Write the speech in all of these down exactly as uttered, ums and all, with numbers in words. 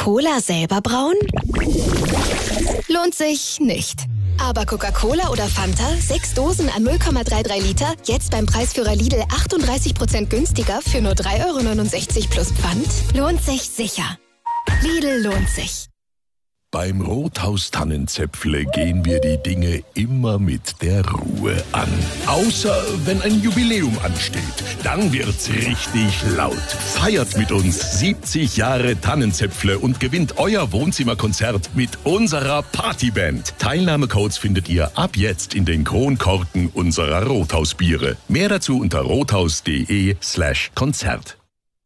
Cola selber brauen? Lohnt sich nicht. Aber Coca-Cola oder Fanta, sechs Dosen an null Komma dreiunddreißig Liter, jetzt beim Preisführer Lidl achtunddreißig Prozent günstiger für nur drei Euro neunundsechzig plus Pfand? Lohnt sich sicher. Lidl lohnt sich. Beim Rothaus Tannenzäpfle gehen wir die Dinge immer mit der Ruhe an. Außer wenn ein Jubiläum ansteht. Dann wird's richtig laut. Feiert mit uns siebzig Jahre Tannenzäpfle und gewinnt euer Wohnzimmerkonzert mit unserer Partyband. Teilnahmecodes findet ihr ab jetzt in den Kronkorken unserer Rothausbiere. Mehr dazu unter rothaus.de slash Konzert.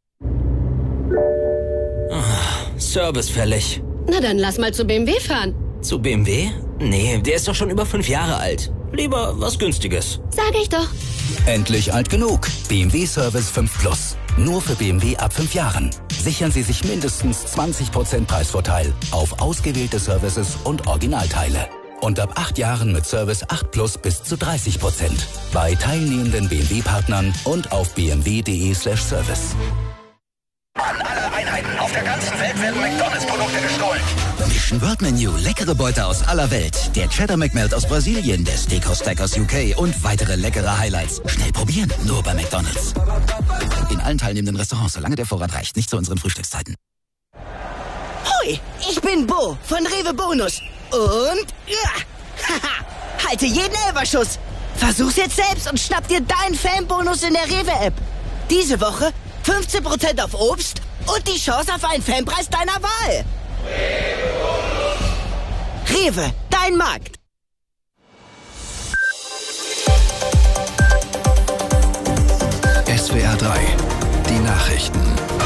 Service fällig. Na dann lass mal zu B M W fahren. Zu B M W? Nee, der ist doch schon über fünf Jahre alt. Lieber was Günstiges. Sag ich doch. Endlich alt genug. B M W Service fünf Plus. Nur für B M W ab fünf Jahren. Sichern Sie sich mindestens zwanzig Prozent Preisvorteil auf ausgewählte Services und Originalteile. Und ab acht Jahren mit Service acht Plus bis zu dreißig Prozent. Bei teilnehmenden B M W-Partnern und auf bmw.de slash service. An alle Einheiten auf der ganzen Welt werden McDonalds-Produkte gestohlen. Mission World Menu, leckere Beute aus aller Welt. Der Cheddar McMelt aus Brasilien, der Steakhouse Stack aus U K und weitere leckere Highlights. Schnell probieren, nur bei McDonalds. In allen teilnehmenden Restaurants, solange der Vorrat reicht, nicht zu unseren Frühstückszeiten. Hoi, ich bin Bo von Rewe Bonus. Und ja, haha, halte jeden Elferschuss. Versuch's jetzt selbst und schnapp dir deinen Fanbonus in der Rewe-App. Diese Woche fünfzehn Prozent auf Obst und die Chance auf einen Fanpreis deiner Wahl. Rewe, dein Markt. S W R drei, die Nachrichten.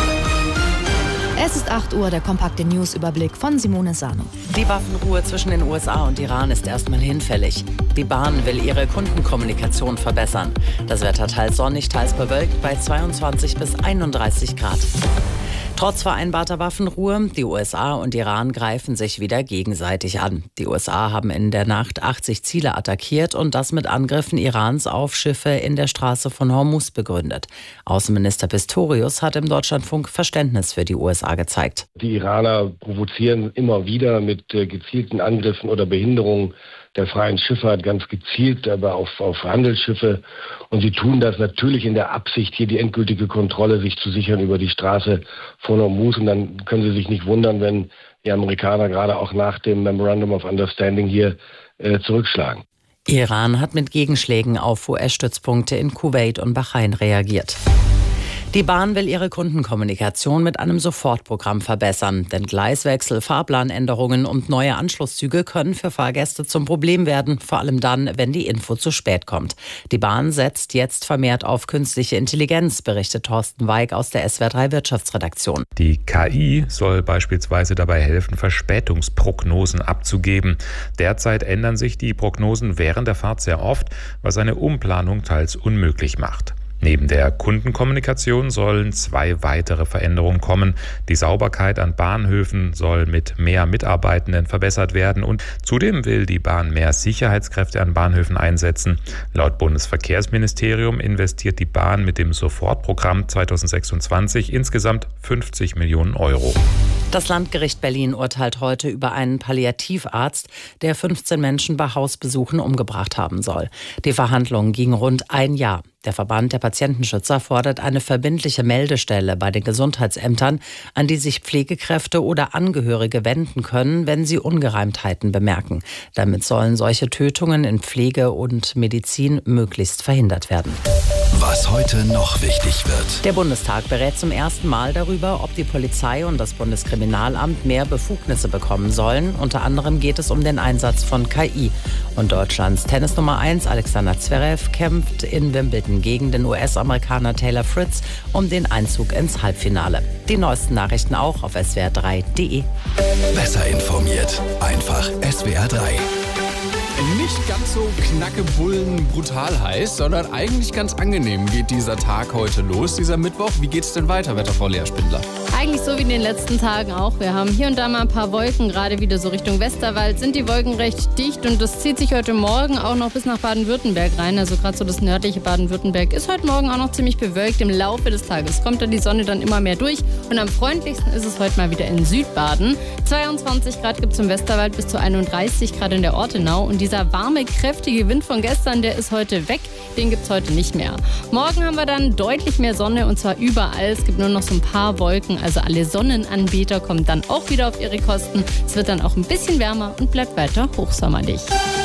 Es ist acht Uhr, der kompakte News-Überblick von Simone Sano. Die Waffenruhe zwischen den U S A und Iran ist erstmal hinfällig. Die Bahn will ihre Kundenkommunikation verbessern. Das Wetter teils sonnig, teils bewölkt bei zweiundzwanzig bis einunddreißig Grad. Trotz vereinbarter Waffenruhe, die U S A und Iran greifen sich wieder gegenseitig an. Die U S A haben in der Nacht achtzig Ziele attackiert und das mit Angriffen Irans auf Schiffe in der Straße von Hormuz begründet. Außenminister Pistorius hat im Deutschlandfunk Verständnis für die U S A gezeigt. Die Iraner provozieren immer wieder mit äh, gezielten Angriffen oder Behinderungen der freien Schifffahrt, ganz gezielt, aber auf, auf Handelsschiffe. Und sie tun das natürlich in der Absicht, hier die endgültige Kontrolle sich zu sichern über die Straße von Hormuz. Und dann können Sie sich nicht wundern, wenn die Amerikaner gerade auch nach dem Memorandum of Understanding hier äh, zurückschlagen. Iran hat mit Gegenschlägen auf U S-Stützpunkte in Kuwait und Bahrain reagiert. Die Bahn will ihre Kundenkommunikation mit einem Sofortprogramm verbessern. Denn Gleiswechsel, Fahrplanänderungen und neue Anschlusszüge können für Fahrgäste zum Problem werden. Vor allem dann, wenn die Info zu spät kommt. Die Bahn setzt jetzt vermehrt auf künstliche Intelligenz, berichtet Thorsten Weig aus der S W R drei Wirtschaftsredaktion. Die K I soll beispielsweise dabei helfen, Verspätungsprognosen abzugeben. Derzeit ändern sich die Prognosen während der Fahrt sehr oft, was eine Umplanung teils unmöglich macht. Neben der Kundenkommunikation sollen zwei weitere Veränderungen kommen. Die Sauberkeit an Bahnhöfen soll mit mehr Mitarbeitenden verbessert werden und zudem will die Bahn mehr Sicherheitskräfte an Bahnhöfen einsetzen. Laut Bundesverkehrsministerium investiert die Bahn mit dem Sofortprogramm zweitausendsechsundzwanzig insgesamt fünfzig Millionen Euro. Das Landgericht Berlin urteilt heute über einen Palliativarzt, der fünfzehn Menschen bei Hausbesuchen umgebracht haben soll. Die Verhandlungen gingen rund ein Jahr. Der Verband der Patientenschützer fordert eine verbindliche Meldestelle bei den Gesundheitsämtern, an die sich Pflegekräfte oder Angehörige wenden können, wenn sie Ungereimtheiten bemerken. Damit sollen solche Tötungen in Pflege und Medizin möglichst verhindert werden. Was heute noch wichtig wird. Der Bundestag berät zum ersten Mal darüber, ob die Polizei und das Bundeskriminalamt mehr Befugnisse bekommen sollen. Unter anderem geht es um den Einsatz von K I. Und Deutschlands Tennis Nummer eins Alexander Zverev kämpft in Wimbledon gegen den U S-Amerikaner Taylor Fritz um den Einzug ins Halbfinale. Die neuesten Nachrichten auch auf S W R drei Punkt de. Besser informiert. Einfach S W R drei. Nicht ganz so knackebullen brutal heiß, sondern eigentlich ganz angenehm geht dieser Tag heute los, dieser Mittwoch. Wie geht's denn weiter, Wetterfrau Lea Spindler? Eigentlich so wie in den letzten Tagen auch. Wir haben hier und da mal ein paar Wolken, gerade wieder so Richtung Westerwald sind die Wolken recht dicht und das zieht sich heute Morgen auch noch bis nach Baden-Württemberg rein. Also gerade so das nördliche Baden-Württemberg ist heute Morgen auch noch ziemlich bewölkt. Im Laufe des Tages kommt dann die Sonne dann immer mehr durch und am freundlichsten ist es heute mal wieder in Südbaden. zweiundzwanzig Grad gibt es im Westerwald bis zu einunddreißig Grad in der Ortenau und dieser warme, kräftige Wind von gestern, der ist heute weg. Den gibt es heute nicht mehr. Morgen haben wir dann deutlich mehr Sonne und zwar überall. Es gibt nur noch so ein paar Wolken. Also alle Sonnenanbeter kommen dann auch wieder auf ihre Kosten. Es wird dann auch ein bisschen wärmer und bleibt weiter hochsommerlich.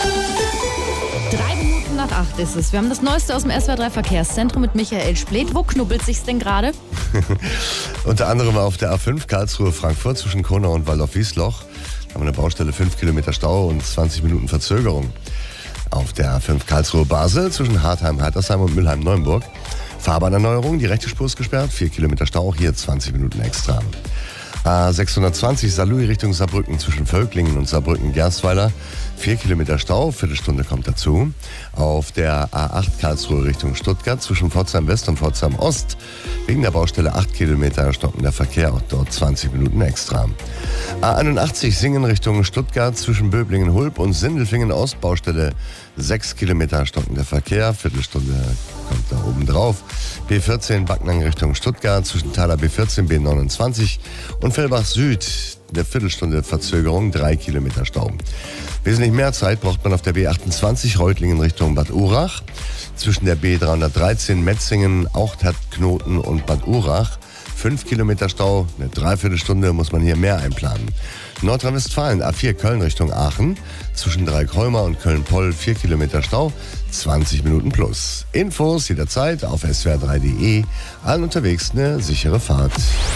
Drei Minuten nach acht ist es. Wir haben das Neueste aus dem S W R drei Verkehrszentrum mit Michael Splet. Wo knubbelt sich's denn gerade? Unter anderem auf der A fünf Karlsruhe-Frankfurt zwischen Konau und Waldorf-Wiesloch. Da haben wir eine Baustelle, fünf Kilometer Stau und zwanzig Minuten Verzögerung. Auf der A fünf Karlsruhe-Basel zwischen Hartheim-Heitersheim und Mülheim-Neuenburg. Fahrbahnerneuerung, die rechte Spur ist gesperrt, vier Kilometer Stau, hier zwanzig Minuten extra. A sechshundertzwanzig Saarlouis Richtung Saarbrücken zwischen Völklingen und Saarbrücken-Gerstweiler. vier Kilometer Stau, Viertelstunde kommt dazu. Auf der A acht Karlsruhe Richtung Stuttgart zwischen Pforzheim West und Pforzheim Ost. Wegen der Baustelle acht Kilometer stockender Verkehr, auch dort zwanzig Minuten extra. A einundachtzig Singen Richtung Stuttgart zwischen Böblingen-Hulb und Sindelfingen Ost. Baustelle sechs Kilometer stockender Verkehr, Viertelstunde kommt da oben drauf. B vierzehn Backnang Richtung Stuttgart zwischen Thaler B vierzehn, B neunundzwanzig und Fellbach Süd. Eine Viertelstunde Verzögerung, drei Kilometer Stau. Wesentlich mehr Zeit braucht man auf der B achtundzwanzig Reutlingen Richtung Bad Urach. Zwischen der B dreihundertdreizehn Metzingen, Auchtert-Knoten und Bad Urach. Fünf Kilometer Stau, eine Dreiviertelstunde muss man hier mehr einplanen. Nordrhein-Westfalen, A vier Köln Richtung Aachen. Zwischen Dreieckholmer und Köln-Poll vier Kilometer Stau, zwanzig Minuten plus. Infos jederzeit auf S W R drei punkt de. Allen unterwegs eine sichere Fahrt.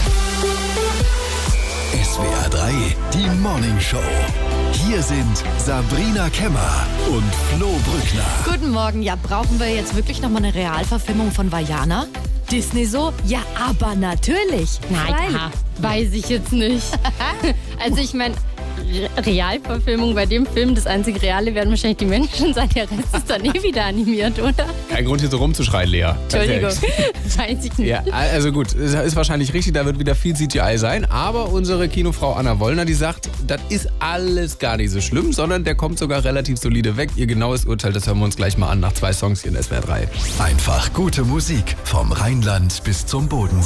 S W R drei, die Morning Show. Hier sind Sabrina Kemmer und Flo Brückner. Guten Morgen. Ja, brauchen wir jetzt wirklich nochmal eine Realverfilmung von Vaiana? Disney so? Ja, aber natürlich. Naja, weiß ich jetzt nicht. Also ich meine, Re- Realverfilmung bei dem Film, das einzige Reale werden wahrscheinlich die Menschen sein. Der Rest ist dann eh wieder animiert, oder? Kein Grund hier so rumzuschreien, Lea. Entschuldigung, weiß ich nicht. Ja, also gut, ist, ist wahrscheinlich richtig, da wird wieder viel C G I sein, aber unsere Kinofrau Anna Wollner, die sagt, das ist alles gar nicht so schlimm, sondern der kommt sogar relativ solide weg. Ihr genaues Urteil, das hören wir uns gleich mal an nach zwei Songs hier in S W R drei. Einfach gute Musik vom Rheinland bis zum Bodensee.